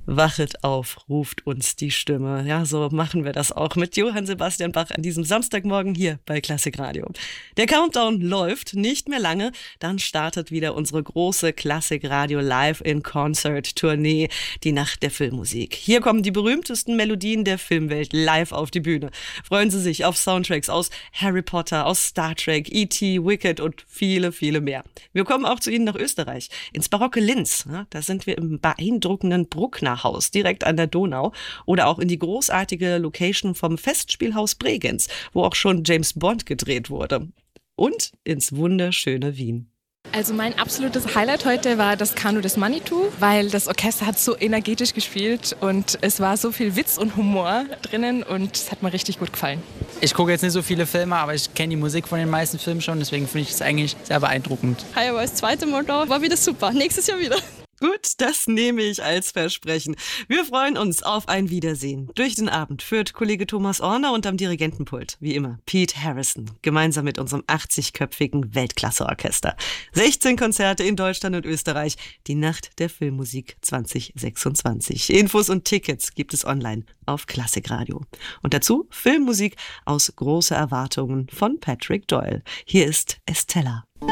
Wachet auf, ruft uns die Stimme. Ja, so machen wir das auch mit Johann Sebastian Bach an diesem Samstagmorgen hier bei Klassik Radio. Der Countdown läuft nicht mehr lange, dann startet wieder unsere große Klassik Radio Live in Concert Tournee, die Nacht der Filmmusik. Hier kommen die berühmtesten Melodien der Filmwelt live auf die Bühne. Freuen Sie sich auf Soundtracks aus Harry Potter, aus Star Trek, E.T., Wicked und viele, viele mehr. Wir kommen auch zu Ihnen nach Österreich, ins barocke Linz. Ja, da sind wir im beeindruckenden Bruckner-Haus direkt an der Donau oder auch in die großartige Location vom Festspielhaus Bregenz, wo auch schon James Bond gedreht wurde. Und ins wunderschöne Wien. Also mein absolutes Highlight heute war das Kanu des Manitou, weil das Orchester hat so energetisch gespielt und es war so viel Witz und Humor drinnen und es hat mir richtig gut gefallen. Ich gucke jetzt nicht so viele Filme, aber ich kenne die Musik von den meisten Filmen schon, deswegen finde ich es eigentlich sehr beeindruckend. Heuer war das zweite Mal da, war wieder super. Nächstes Jahr wieder. Gut, das nehme ich als Versprechen. Wir freuen uns auf ein Wiedersehen. Durch den Abend führt Kollege Thomas Orner und am Dirigentenpult, wie immer, Pete Harrison, gemeinsam mit unserem 80-köpfigen Weltklasse-Orchester. 16 Konzerte in Deutschland und Österreich, die Nacht der Filmmusik 2026. Infos und Tickets gibt es online auf Klassik Radio. Und dazu Filmmusik aus Große Erwartungen von Patrick Doyle. Hier ist Estella.